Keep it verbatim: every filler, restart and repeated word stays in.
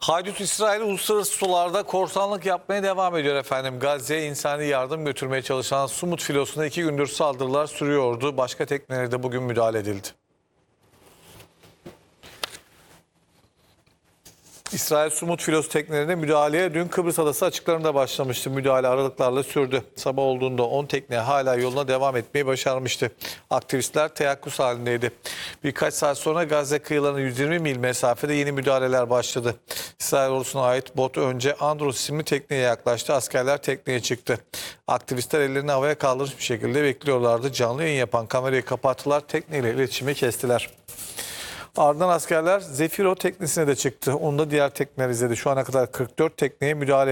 Haydut İsrail uluslararası sularda korsanlık yapmaya devam ediyor efendim. Gazze'ye insani yardım götürmeye çalışan Sumut filosuna iki gündür saldırılar sürüyordu. Başka teknelere de bugün müdahale edildi. İsrail Sumut filosu teknelerine müdahaleye dün Kıbrıs Adası açıklarında başlamıştı. Müdahale aralıklarla sürdü. Sabah olduğunda on tekne hala yoluna devam etmeyi başarmıştı. Aktivistler teyakkuz halindeydi. Birkaç saat sonra Gazze kıyılarına yüz yirmi mil mesafede yeni müdahaleler başladı. İsrail ordusuna ait bot önce Andros isimli tekneye yaklaştı. Askerler tekneye çıktı. Aktivistler ellerini havaya kaldırmış bir şekilde bekliyorlardı. Canlı yayın yapan kamerayı kapattılar. Tekneyle iletişimi kestiler. Ardından askerler Zefiro teknesine de çıktı. Onu da diğer tekneler izledi. Şu ana kadar kırk dört tekneye müdahale